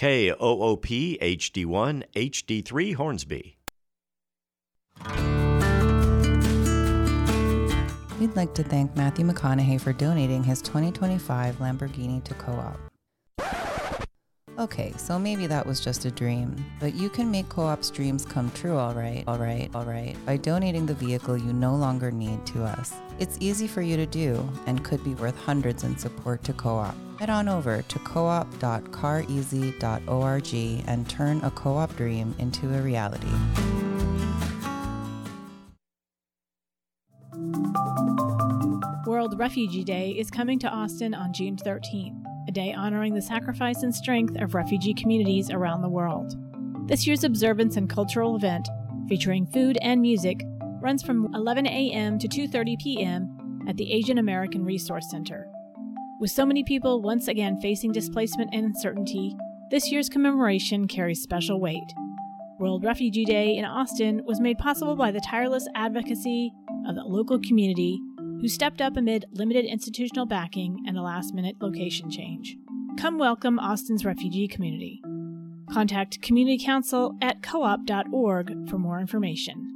KOOP HD1 HD3 Hornsby. We'd like to thank Matthew McConaughey for donating his 2025 Lamborghini to Co-op. Okay, so maybe that was just a dream, but you can make Co-op's dreams come true, all right, by donating the vehicle you no longer need to us. It's easy for you to do and could be worth hundreds in support to Co-op. Head on over to coop.careasy.org and turn a Co-op dream into a reality. World Refugee Day is coming to Austin on June 13th, a day honoring the sacrifice and strength of refugee communities around the world. This year's observance and cultural event, featuring food and music, runs from 11 a.m. to 2:30 p.m. at the Asian American Resource Center. With so many people once again facing displacement and uncertainty, this year's commemoration carries special weight. World Refugee Day in Austin was made possible by the tireless advocacy of the local community who stepped up amid limited institutional backing and a last-minute location change. Come welcome Austin's refugee community. Contact Community Council at coop.org for more information.